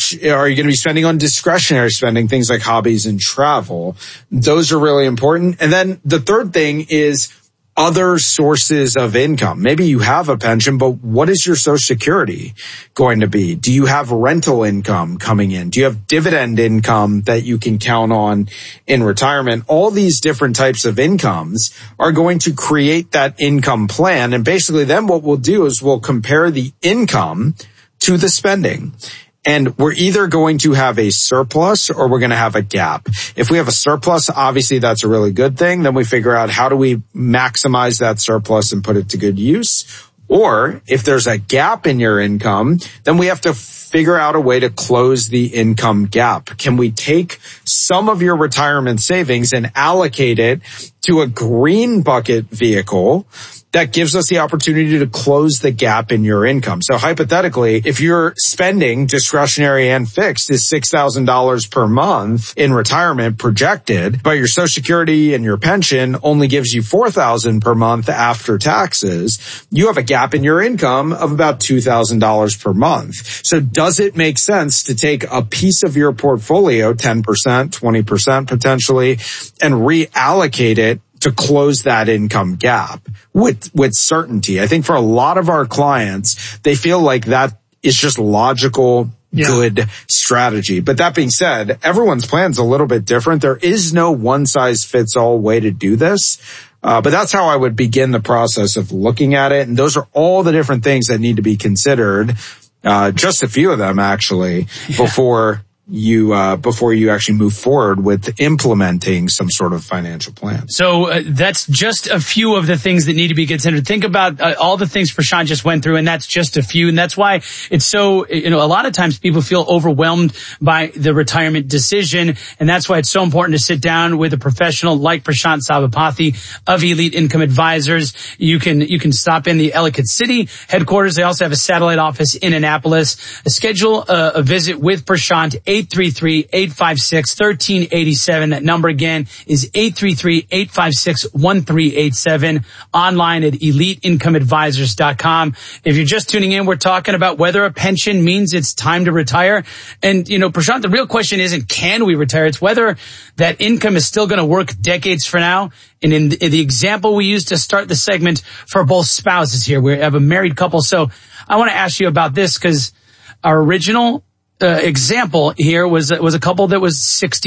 much are you going to be spending on discretionary spending, things like hobbies and travel? Those are really important. And then the third thing is other sources of income. Maybe you have a pension, but what is your Social Security going to be? Do you have rental income coming in? Do you have dividend income that you can count on in retirement? All these different types of incomes are going to create that income plan. And basically then what we'll do is we'll compare the income to the spending. And we're either going to have a surplus or we're going to have a gap. If we have a surplus, obviously that's a really good thing. Then we figure out how do we maximize that surplus and put it to good use. Or if there's a gap in your income, then we have to figure out a way to close the income gap. Can we take some of your retirement savings and allocate it to a green bucket vehicle that gives us the opportunity to close the gap in your income? So hypothetically, if your spending, discretionary and fixed, is $6,000 per month in retirement projected, but your Social Security and your pension only gives you $4,000 per month after taxes, you have a gap in your income of about $2,000 per month. So does it make sense to take a piece of your portfolio, 10%, 20% potentially, and reallocate it to close that income gap with certainty? I think for a lot of our clients, they feel like that is just logical, good strategy. But that being said, everyone's plan's a little bit different. There is no one size fits all way to do this. But that's how I would begin the process of looking at it. And those are all the different things that need to be considered. Just a few of them actually before you actually move forward with implementing some sort of financial plan. So that's just a few of the things that need to be considered. Think about all the things Prashant just went through, and that's just a few. And that's why it's so, a lot of times people feel overwhelmed by the retirement decision. And that's why it's so important to sit down with a professional like Prashant Savapathy of Elite Income Advisors. You can stop in the Ellicott City headquarters. They also have a satellite office in Annapolis. Schedule a visit with Prashant. 833-856-1387. That number again is 833-856-1387. Online at eliteincomeadvisors.com. If you're just tuning in, we're talking about whether a pension means it's time to retire. And, Prashant, the real question isn't can we retire? It's whether that income is still going to work decades from now. And in the example we used to start the segment for both spouses here, we have a married couple. So I want to ask you about this because our original example here was a couple that was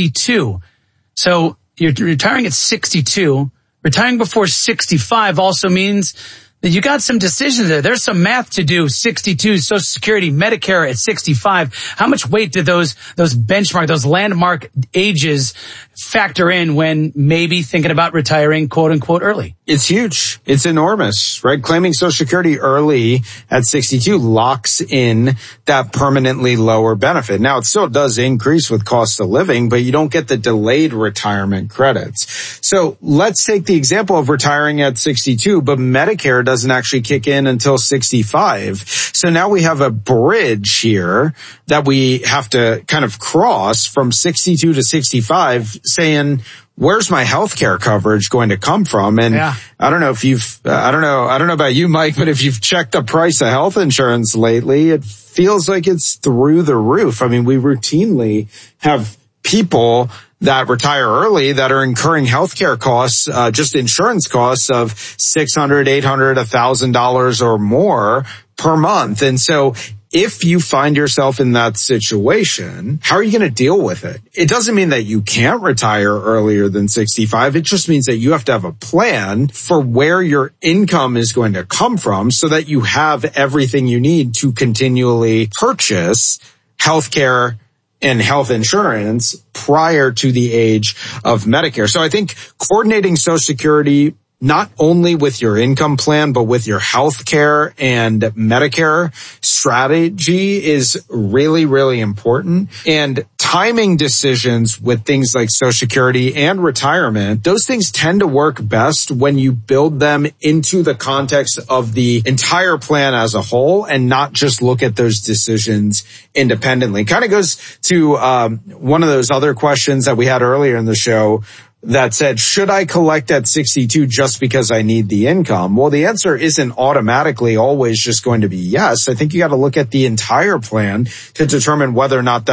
62. So you're retiring at 62. Retiring before 65 also means that you got some decisions there. There's some math to do. 62, Social Security, Medicare at 65. How much weight do those benchmark, those landmark ages factor in when maybe thinking about retiring, quote unquote, early? It's huge. It's enormous, right? Claiming Social Security early at 62 locks in that permanently lower benefit. Now, it still does increase with cost of living, but you don't get the delayed retirement credits. So let's take the example of retiring at 62, but Medicare doesn't actually kick in until 65. So now we have a bridge here that we have to kind of cross from 62 to 65, saying, where's my healthcare coverage going to come from? And I don't know if I don't know about you, Mike, but if you've checked the price of health insurance lately, it feels like it's through the roof. I mean, we routinely have people that retire early that are incurring healthcare costs, just insurance costs of $600, $800, $1,000 or more per month. And so if you find yourself in that situation, how are you going to deal with it? It doesn't mean that you can't retire earlier than 65. It just means that you have to have a plan for where your income is going to come from so that you have everything you need to continually purchase healthcare and health insurance prior to the age of Medicare. So I think coordinating Social Security not only with your income plan, but with your health care and Medicare strategy is really, really important. And timing decisions with things like Social Security and retirement, those things tend to work best when you build them into the context of the entire plan as a whole and not just look at those decisions independently. Kind of goes to one of those other questions that we had earlier in the show that said, should I collect at 62 just because I need the income? Well, the answer isn't automatically always just going to be yes. I think you got to look at the entire plan to determine whether or not